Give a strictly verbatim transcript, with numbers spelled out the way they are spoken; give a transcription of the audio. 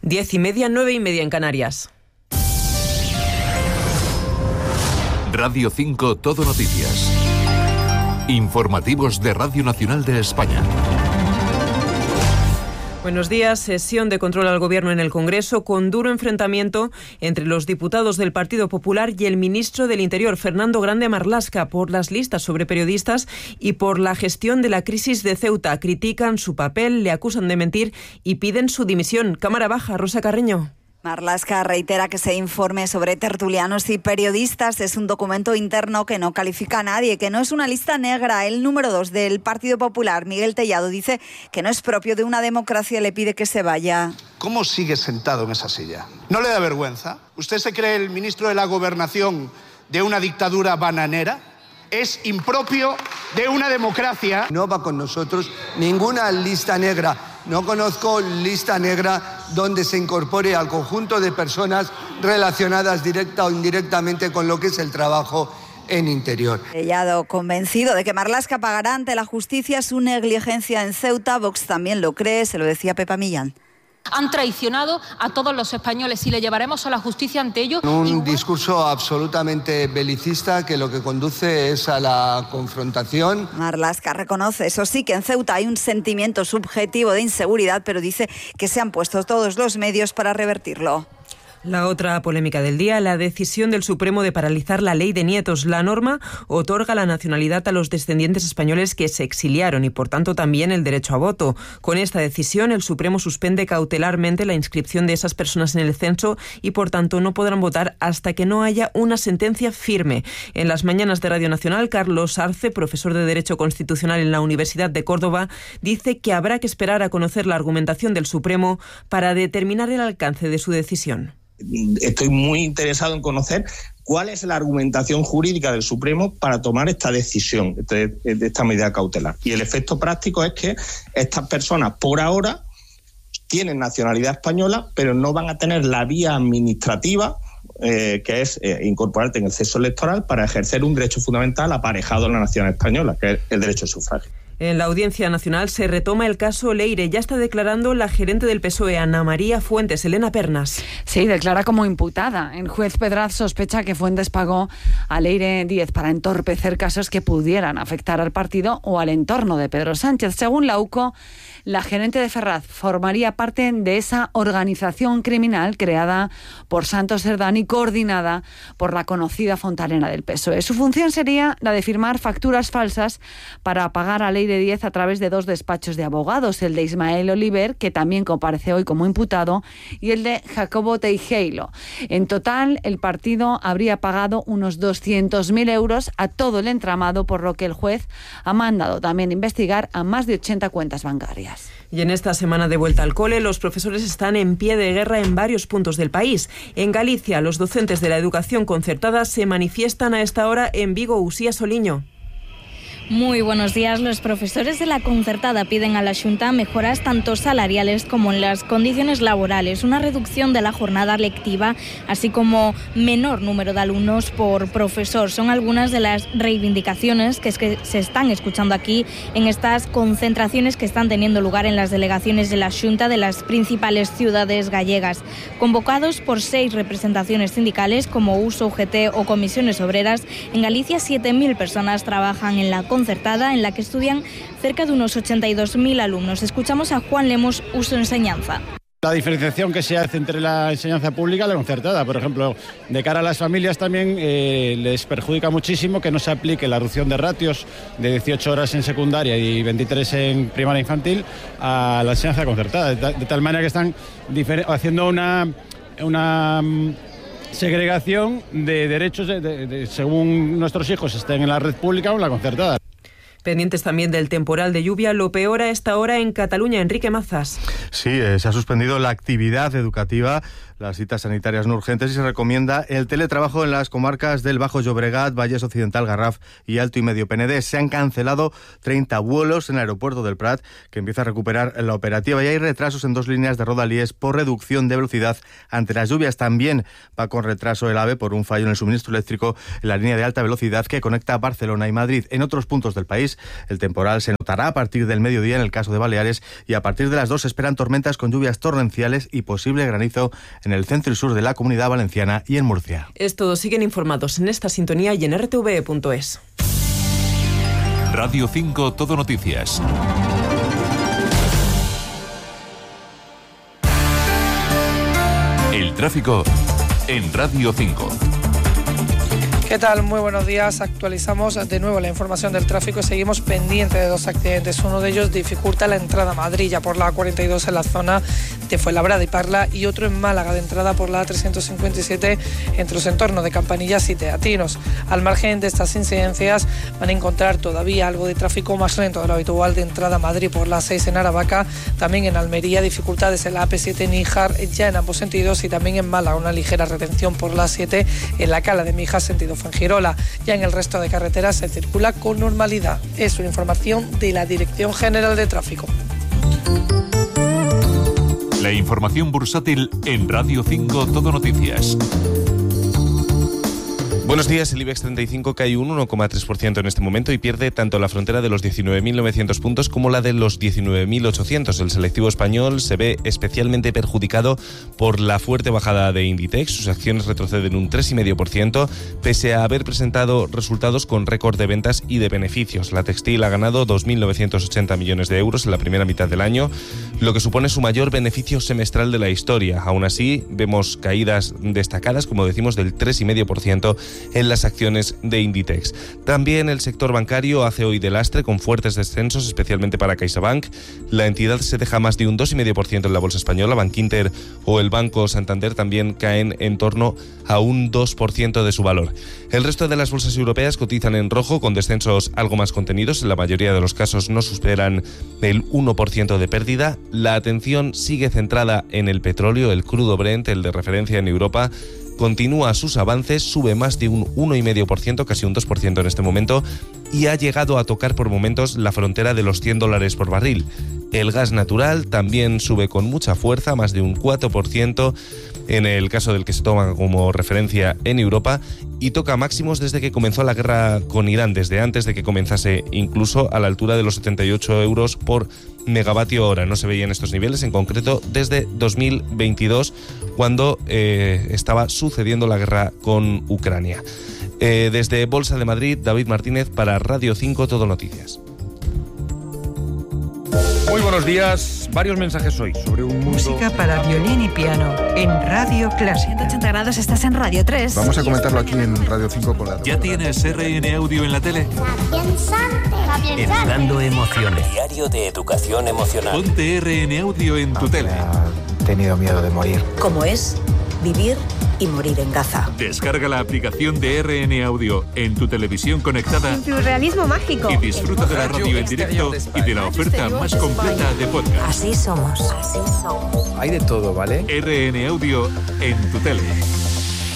Diez y media, nueve y media en Canarias. Radio cinco Todo Noticias. Informativos de Radio Nacional de España. Buenos días. Sesión de control al Gobierno en el Congreso con duro enfrentamiento entre los diputados del Partido Popular y el ministro del Interior, Fernando Grande Marlaska, por las listas sobre periodistas y por la gestión de la crisis de Ceuta. Critican su papel, le acusan de mentir y piden su dimisión. Cámara Baja, Rosa Carreño. Marlaska reitera que ese informe sobre tertulianos y periodistas es un documento interno que no califica a nadie, que no es una lista negra. El número dos del Partido Popular, Miguel Tellado, dice que no es propio de una democracia y le pide que se vaya. ¿Cómo sigue sentado en esa silla? ¿No le da vergüenza? ¿Usted se cree el ministro de la Gobernación de una dictadura bananera? Es impropio de una democracia. No va con nosotros ninguna lista negra. No conozco lista negra donde se incorpore al conjunto de personas relacionadas directa o indirectamente con lo que es el trabajo en Interior. Tellado convencido de que Marlaska pagará ante la justicia su negligencia en Ceuta. Vox también lo cree, se lo decía Pepa Millán. Han traicionado a todos los españoles y le llevaremos a la justicia ante ellos. Un Igual... discurso absolutamente belicista que lo que conduce es a la confrontación. Marlaska reconoce, eso sí, que en Ceuta hay un sentimiento subjetivo de inseguridad, pero dice que se han puesto todos los medios para revertirlo. La otra polémica del día, la decisión del Supremo de paralizar la ley de nietos. La norma otorga la nacionalidad a los descendientes españoles que se exiliaron y, por tanto, también el derecho a voto. Con esta decisión, el Supremo suspende cautelarmente la inscripción de esas personas en el censo y, por tanto, no podrán votar hasta que no haya una sentencia firme. En las mañanas de Radio Nacional, Carlos Arce, profesor de Derecho Constitucional en la Universidad de Córdoba, dice que habrá que esperar a conocer la argumentación del Supremo para determinar el alcance de su decisión. Estoy muy interesado en conocer cuál es la argumentación jurídica del Supremo para tomar esta decisión, de, de esta medida cautelar. Y el efecto práctico es que estas personas, por ahora, tienen nacionalidad española, pero no van a tener la vía administrativa, eh, que es eh, incorporarte en el censo electoral para ejercer un derecho fundamental aparejado a la nación española, que es el derecho al sufragio. En la Audiencia Nacional se retoma el caso Leire. Ya está declarando la gerente del P S O E, Ana María Fuentes. Elena Pernas. Sí, declara como imputada. El juez Pedraz sospecha que Fuentes pagó a Leire Díez para entorpecer casos que pudieran afectar al partido o al entorno de Pedro Sánchez. Según la U C O, la gerente de Ferraz formaría parte de esa organización criminal creada por Santos Cerdán y coordinada por la conocida fontanera del P S O E. Su función sería la de firmar facturas falsas para pagar a Leire Díez a través de dos despachos de abogados, el de Ismael Oliver, que también comparece hoy como imputado, y el de Jacobo Teijeiro. En total, el partido habría pagado unos doscientos mil euros a todo el entramado, por lo que el juez ha mandado también investigar a más de ochenta cuentas bancarias. Y en esta semana de vuelta al cole, los profesores están en pie de guerra en varios puntos del país. En Galicia, los docentes de la educación concertada se manifiestan a esta hora en Vigo. Usía Soliño. Muy buenos días. Los profesores de la concertada piden a la Xunta mejoras tanto salariales como en las condiciones laborales, una reducción de la jornada lectiva, así como menor número de alumnos por profesor. Son algunas de las reivindicaciones que, es que se están escuchando aquí en estas concentraciones que están teniendo lugar en las delegaciones de la Xunta de las principales ciudades gallegas. Convocados por seis representaciones sindicales como U S O, U G T o comisiones obreras, en Galicia siete mil personas trabajan en la concertada, en la que estudian cerca de unos ochenta y dos mil alumnos. Escuchamos a Juan Lemos, U S O Enseñanza. La diferenciación que se hace entre la enseñanza pública y la concertada, por ejemplo, de cara a las familias también eh, les perjudica muchísimo que no se aplique la reducción de ratios de dieciocho horas en secundaria y veintitrés en primaria infantil a la enseñanza concertada, de, ta- de tal manera que están difer- haciendo una... una segregación de derechos de, de, de, según nuestros hijos estén en la red pública o en la concertada. Pendientes también del temporal de lluvia, lo peor a esta hora en Cataluña. Enrique Mazas. Sí, eh, se ha suspendido la actividad educativa. las citas sanitarias no urgentes y se recomienda el teletrabajo en las comarcas del Bajo Llobregat, Valles Occidental, Garraf y Alto y Medio Penedès. Se han cancelado treinta vuelos en el aeropuerto del Prat, que empieza a recuperar la operativa, y hay retrasos en dos líneas de Rodalies por reducción de velocidad ante las lluvias. También va con retraso el AVE por un fallo en el suministro eléctrico en la línea de alta velocidad que conecta Barcelona y Madrid. En otros puntos del país, el temporal se notará a partir del mediodía en el caso de Baleares, y a partir de las dos se esperan tormentas con lluvias torrenciales y posible granizo en el centro y sur de la Comunidad Valenciana y en Murcia. Es todo. Siguen informados en esta sintonía y en r t v e punto es. Radio cinco Todo Noticias. El tráfico en Radio cinco. ¿Qué tal? Muy buenos días. Actualizamos de nuevo la información del tráfico y seguimos pendientes de dos accidentes. Uno de ellos dificulta la entrada a Madrid, ya por la A cuarenta y dos en la zona de Fuenlabrada y Parla, y otro en Málaga, de entrada por la A trescientos cincuenta y siete entre los entornos de Campanillas y Teatinos. Al margen de estas incidencias, van a encontrar todavía algo de tráfico más lento de lo habitual de entrada a Madrid por la A seis en Aravaca, también en Almería, dificultades en la A P siete en Níjar, ya en ambos sentidos, y también en Málaga, una ligera retención por la A siete en la Cala de Mijas, sentido Fuengirola. Ya en el resto de carreteras se circula con normalidad. Es una información de la Dirección General de Tráfico. La información bursátil en Radio cinco Todo Noticias. Buenos días. El IBEX treinta y cinco cae un uno coma tres por ciento en este momento y pierde tanto la frontera de los diecinueve mil novecientos puntos como la de los diecinueve mil ochocientos. El selectivo español se ve especialmente perjudicado por la fuerte bajada de Inditex. Sus acciones retroceden un tres coma cinco por ciento pese a haber presentado resultados con récord de ventas y de beneficios. La textil ha ganado dos mil novecientos ochenta millones de euros en la primera mitad del año, lo que supone su mayor beneficio semestral de la historia. Aún así, vemos caídas destacadas, como decimos, del tres coma cinco por ciento en las acciones de Inditex. También el sector bancario hace hoy de lastre, con fuertes descensos, especialmente para CaixaBank. La entidad se deja más de un dos coma cinco por ciento en la bolsa española. Bankinter o el Banco Santander también caen en torno a un dos por ciento de su valor. El resto de las bolsas europeas cotizan en rojo, con descensos algo más contenidos. En la mayoría de los casos no superan el uno por ciento de pérdida. La atención sigue centrada en el petróleo. El crudo Brent, el de referencia en Europa, continúa sus avances, sube más de un uno coma cinco por ciento, casi un dos por ciento en este momento, y ha llegado a tocar por momentos la frontera de los cien dólares por barril. El gas natural también sube con mucha fuerza, más de un cuatro por ciento en el caso del que se toma como referencia en Europa, y toca máximos desde que comenzó la guerra con Irán, desde antes de que comenzase, incluso a la altura de los setenta y ocho euros por megavatio hora. No se veían estos niveles, en concreto desde dos mil veintidós, cuando eh, estaba sucediendo la guerra con Ucrania. Eh, desde Bolsa de Madrid, David Martínez para Radio cinco Todo Noticias. Muy buenos días. Varios mensajes hoy sobre un mundo... Música para violín y piano en Radio Clásica. ciento ochenta grados, estás en Radio tres. Vamos a comentarlo aquí en Radio cinco con la... ¿Ya tienes R N Audio en la tele? Educando emociones. Diario de educación emocional. Ponte R N Audio en tu tele. He tenido miedo de morir. ¿Cómo es vivir y morir en Gaza? Descarga la aplicación de R N Audio en tu televisión conectada. Surrealismo mágico. Y disfruta de la radio en directo y de la oferta más completa de podcast. Así somos. Así somos. Hay de todo, ¿vale? R N Audio en tu tele.